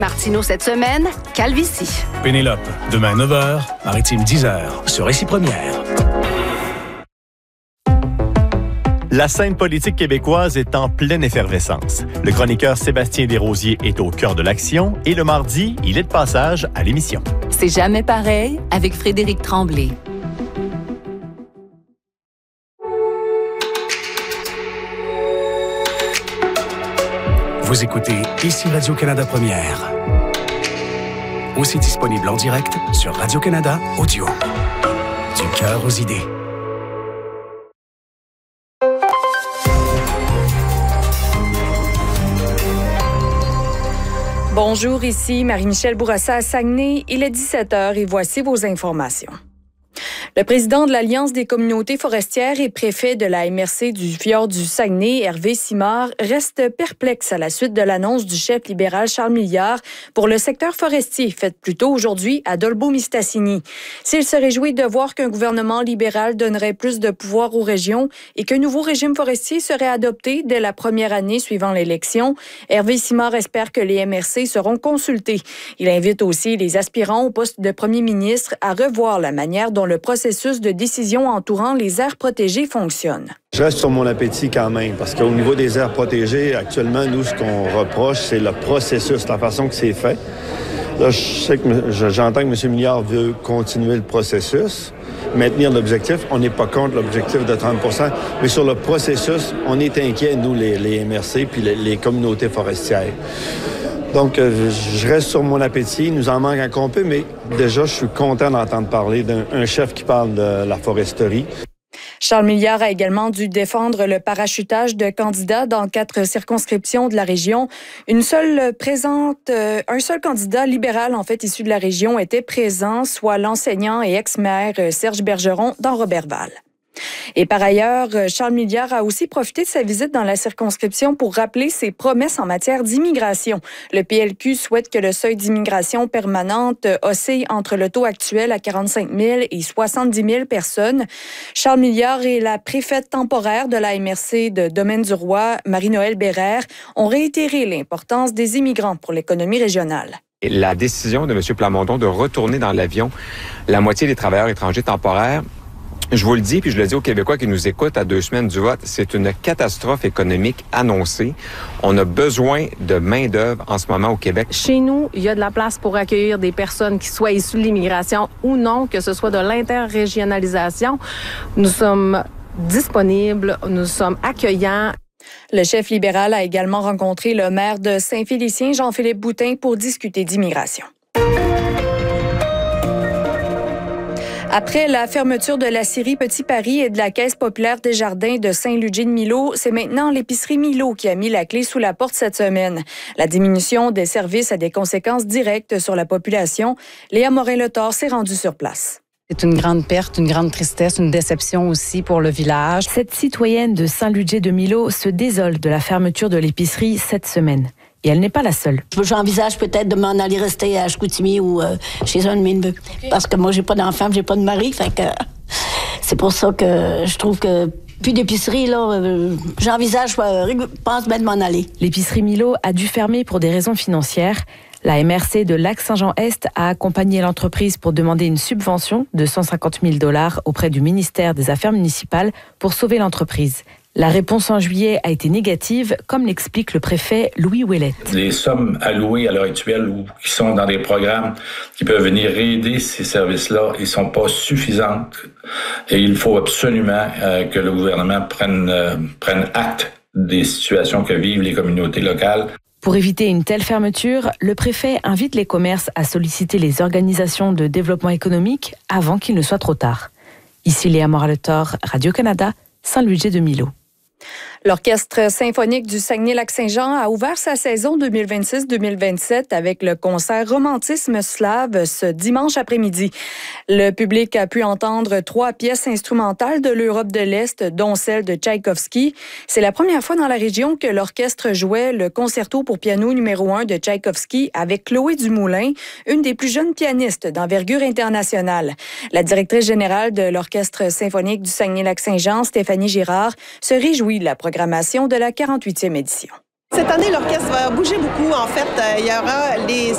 Martineau cette semaine, calvitie. Pénélope, demain 9h, Maritime 10h, sur Récit Première. La scène politique québécoise est en pleine effervescence. Le chroniqueur Sébastien Desrosiers est au cœur de l'action et le mardi, il est de passage à l'émission. C'est jamais pareil avec Frédéric Tremblay. Vous écoutez ici Radio-Canada Première. Aussi disponible en direct sur Radio-Canada Audio. Du cœur aux idées. Bonjour, ici Marie-Michel Bourassa à Saguenay. Il est 17h et voici vos informations. Le président de l'Alliance des communautés forestières et préfet de la MRC du Fjord du Saguenay, Hervé Simard, reste perplexe à la suite de l'annonce du chef libéral Charles Milliard pour le secteur forestier, faite plus tôt aujourd'hui à Dolbeau-Mistassini. S'il se réjouit de voir qu'un gouvernement libéral donnerait plus de pouvoir aux régions et qu'un nouveau régime forestier serait adopté dès la première année suivant l'élection, Hervé Simard espère que les MRC seront consultés. Il invite aussi les aspirants au poste de premier ministre à revoir la manière dont le processus de décision entourant les aires protégées fonctionne. Je reste sur mon appétit quand même, parce qu'au niveau des aires protégées, actuellement, nous, ce qu'on reproche, c'est le processus, la façon que c'est fait. Là, j'entends que M. Milliard veut continuer le processus, maintenir l'objectif. On n'est pas contre l'objectif de 30 %, mais sur le processus, on est inquiets, nous, les MRC, puis les communautés forestières. Donc, je reste sur mon appétit. Il nous en manque encore un peu, mais déjà, je suis content d'entendre parler d'un chef qui parle de la foresterie. Charles Milliard a également dû défendre le parachutage de candidats dans 4 circonscriptions de la région. Un seul candidat libéral, en fait, issu de la région, était présent, soit l'enseignant et ex-maire Serge Bergeron dans Roberval. Et par ailleurs, Charles Milliard a aussi profité de sa visite dans la circonscription pour rappeler ses promesses en matière d'immigration. Le PLQ souhaite que le seuil d'immigration permanente oscille entre le taux actuel à 45 000 et 70 000 personnes. Charles Milliard et la préfète temporaire de la MRC de Domaine-du-Roi, Marie-Noëlle Bérère, ont réitéré l'importance des immigrants pour l'économie régionale. La décision de M. Plamondon de retourner dans l'avion la moitié des travailleurs étrangers temporaires, je vous le dis, puis je le dis aux Québécois qui nous écoutent à 2 semaines du vote, c'est une catastrophe économique annoncée. On a besoin de main-d'œuvre en ce moment au Québec. Chez nous, il y a de la place pour accueillir des personnes qui soient issues de l'immigration ou non, que ce soit de l'interrégionalisation. Nous sommes disponibles, nous sommes accueillants. Le chef libéral a également rencontré le maire de Saint-Félicien, Jean-Philippe Boutin, pour discuter d'immigration. Après la fermeture de la scierie Petit Paris et de la Caisse populaire des Jardins de Saint-Ludger-de-Milo, c'est maintenant l'épicerie Milo qui a mis la clé sous la porte cette semaine. La diminution des services a des conséquences directes sur la population. Léa Morin-Letort s'est rendue sur place. C'est une grande perte, une grande tristesse, une déception aussi pour le village. Cette citoyenne de Saint-Ludger-de-Milo se désole de la fermeture de l'épicerie cette semaine. Et elle n'est pas la seule. J'envisage peut-être de m'en aller rester à Chicoutimi ou chez un de mes neveux. Parce que moi, j'ai pas d'enfant, j'ai pas de mari. Fait que c'est pour ça que je trouve que plus d'épicerie, là, j'envisage, je pense bien de m'en aller. L'épicerie Milo a dû fermer pour des raisons financières. La MRC de Lac-Saint-Jean-Est a accompagné l'entreprise pour demander une subvention de 150 000 $ auprès du ministère des Affaires municipales pour sauver l'entreprise. La réponse en juillet a été négative, comme l'explique le préfet Louis Ouellette. Les sommes allouées à l'heure actuelle ou qui sont dans des programmes qui peuvent venir aider ces services-là, ils sont pas suffisantes. Et il faut absolument que le gouvernement prenne acte des situations que vivent les communautés locales. Pour éviter une telle fermeture, le préfet invite les commerces à solliciter les organisations de développement économique avant qu'il ne soit trop tard. Ici Léa Morin-Letort, Radio-Canada, Saint-Ludger-de-Milo. L'Orchestre symphonique du Saguenay-Lac-Saint-Jean a ouvert sa saison 2026-2027 avec le concert Romantisme slave ce dimanche après-midi. Le public a pu entendre 3 pièces instrumentales de l'Europe de l'Est, dont celle de Tchaïkovski. C'est la première fois dans la région que l'orchestre jouait le concerto pour piano numéro 1 de Tchaïkovski avec Chloé Dumoulin, une des plus jeunes pianistes d'envergure internationale. La directrice générale de l'Orchestre symphonique du Saguenay-Lac-Saint-Jean, Stéphanie Girard, se réjouit de la programmation de la 48e édition. Cette année, l'orchestre va bouger beaucoup. En fait, il y aura les